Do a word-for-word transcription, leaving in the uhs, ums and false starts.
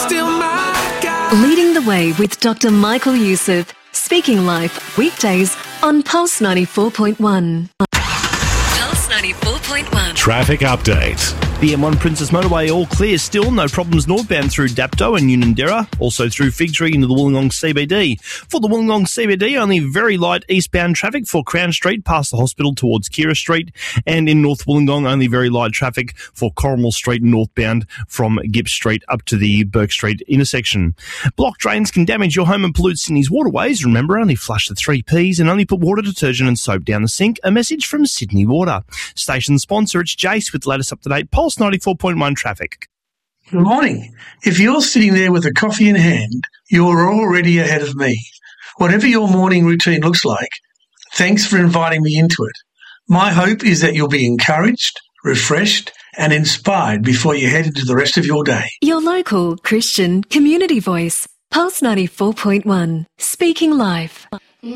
Still my guy. Leading the way with Doctor Michael Youssef. Speaking Life, weekdays on Pulse ninety-four point one. Pulse ninety-four point one. Traffic update. The M one Princess Motorway all clear still, no problems northbound through Dapto and Unanderra, also through Fig Tree into the Wollongong C B D. For the Wollongong C B D, only very light eastbound traffic for Crown Street past the hospital towards Kira Street, and in North Wollongong, only very light traffic for Corrimal Street northbound from Gibbs Street up to the Burke Street intersection. Block drains can damage your home and pollute Sydney's waterways. Remember, only flush the three Ps and only put water, detergent and soap down the sink. A message from Sydney Water. Station sponsor, it's Jace with the latest up-to-date Pulse ninety-four point one traffic. Good morning. If you're sitting there with a coffee in hand, you're already ahead of me. Whatever your morning routine looks like, thanks for inviting me into it. My hope is that you'll be encouraged, refreshed, and inspired before you head into the rest of your day. Your local Christian community voice. Pulse ninety-four point one. Speaking Life.